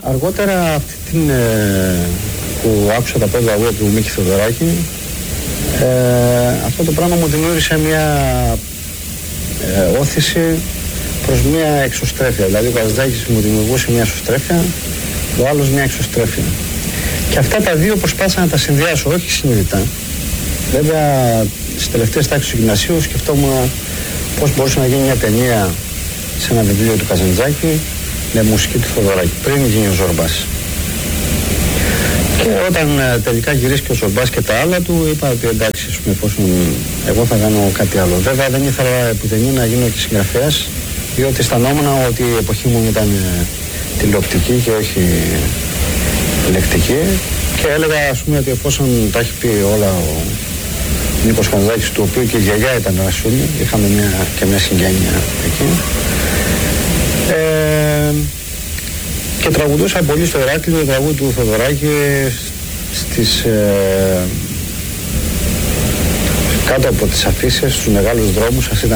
Αργότερα αυτή την που άκουσα τα πρώτα λόγια του Μίκη Θεοδωράκη, αυτό το πράγμα μου δημιούργησε μια όθηση προς μια εξωστρέφεια. Δηλαδή ο Καζαντζάκης μου δημιουργούσε μια εσωστρέφεια, ο άλλος μια εξωστρέφεια. Και αυτά τα δύο προσπάθησα να τα συνδυάσω, όχι συνειδητά. Βέβαια στις τελευταίες τάξεις του γυμνασίου σκεφτόμουν πώς μπορούσε να γίνει μια ταινία σε ένα βιβλίο του Καζαντζάκη με μουσική του Θεοδωράκη, πριν γίνει ο Ζορμπάς. Και όταν τελικά γυρίστηκε ο Ζορμπάς και τα άλλα του, είπα ότι εντάξει, εφόσον εγώ θα κάνω κάτι άλλο. Βέβαια δεν ήθελα επουδενή να γίνω και συγγραφέας, διότι αισθανόμουν ότι η εποχή μου ήταν τηλεοπτική και όχι λεκτική. Και έλεγα, ας πούμε, ότι εφόσον τα έχει πει όλα ο Νίκος Καζαντζάκης, του οποίου και η γιαγιά ήταν Ρασούλη, είχαμε και μια συγγένεια εκεί. Και τραγουδούσα πολύ στο Ηράκλειο, το τραγούδι του Θεοδωράκη κάτω από τις αφήσεις στους μεγάλους δρόμους. Αυτή ήταν